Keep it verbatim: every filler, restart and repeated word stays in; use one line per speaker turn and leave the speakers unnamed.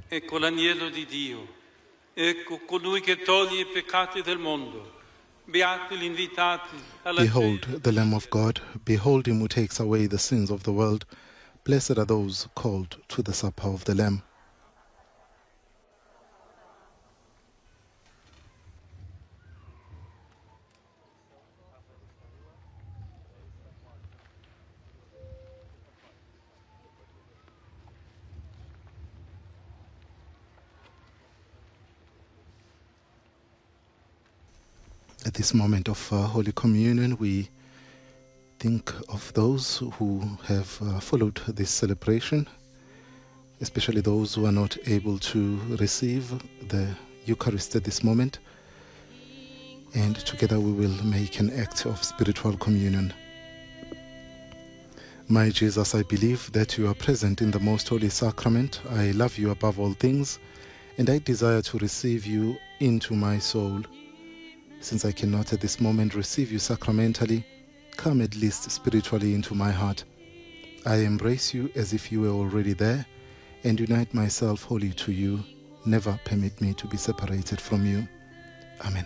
Ecco l'agnello di Dio, ecco colui che toglie i peccati del mondo. Beati gli invitati alla
Behold the Lamb of God, behold him who takes away the sins of the world. Blessed are those called to the supper of the Lamb. At this moment of uh, Holy Communion, we think of those who have uh, followed this celebration, especially those who are not able to receive the Eucharist at this moment. And together we will make an act of spiritual communion. My Jesus, I believe that you are present in the most holy sacrament. I love you above all things, and I desire to receive you into my soul. Since I cannot at this moment receive you sacramentally, come at least spiritually into my heart. I embrace you as if you were already there, and unite myself wholly to you. Never permit me to be separated from you. Amen.